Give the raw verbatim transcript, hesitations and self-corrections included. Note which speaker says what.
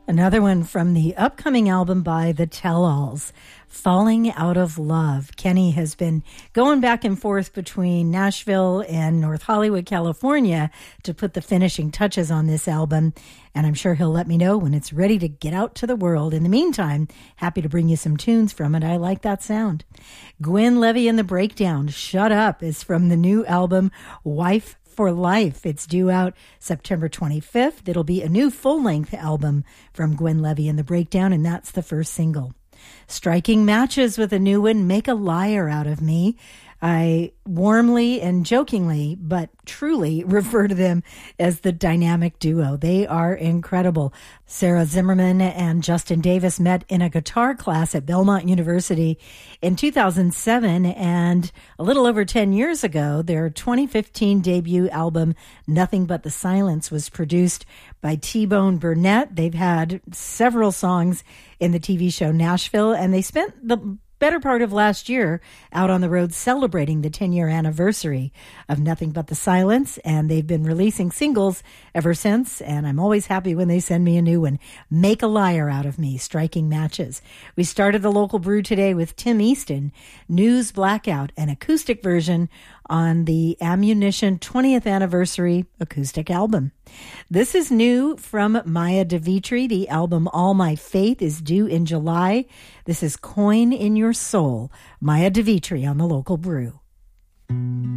Speaker 1: Another one from the upcoming album by the Tell-Alls, Falling Out of Love. Kenny has been going back and forth between Nashville and North Hollywood, California to put the finishing touches on this album, and I'm sure he'll let me know when it's ready to get out to the world. In the meantime, happy to bring you some tunes from it. I like that sound. Gwen Levy and the Breakdown, Shut Up, is from the new album Wife for Life. It's due out September twenty-fifth. It'll be a new full-length album from Gwen Levy and the Breakdown, and that's the first single. Striking matches with a new one, Make a Liar Out of Me. I warmly and jokingly, but truly refer to them as the dynamic duo. They are incredible. Sarah Zimmerman and Justin Davis met in a guitar class at Belmont University in two thousand seven, and a little over ten years ago, their twenty fifteen debut album, Nothing But the Silence, was produced by T-Bone Burnett. They've had several songs in the T V show Nashville, and they spent the better part of last year out on the road celebrating the ten-year anniversary of Nothing But the Silence, and they've been releasing singles ever since, and I'm always happy when they send me a new one. Make a Liar Out of Me, Striking Matches. We started the local brew today with Tim Easton, News Blackout, an acoustic version on the Ammunition twentieth anniversary acoustic album. This is new from Maya DeVitri. The album All My Faith is due in July. This is Coin in Your Soul, Maya DeVitri on the local brew.